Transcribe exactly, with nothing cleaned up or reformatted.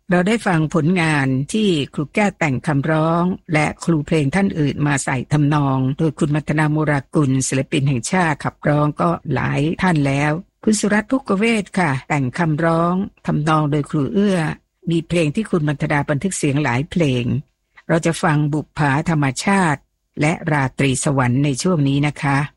เราได้ฟังผลงานที่ครูแก้วแต่งคำร้องและครูเพลงท่านอื่นมาใส่ทำนองโดยคุณมัทนามุรากุลศิลปินแห่งชาติขับร้องก็หลายท่านแล้วคุณสุรัตน์ภุกเวศค่ะแต่งคำร้องทำนองโดยครูเอื้อมีเพลงที่คุณมัทนาบันทึกเสียงหลายเพลงเราจะฟังบุปผาธรรมชาติและราตรีสวรรค์ในช่วงนี้นะคะ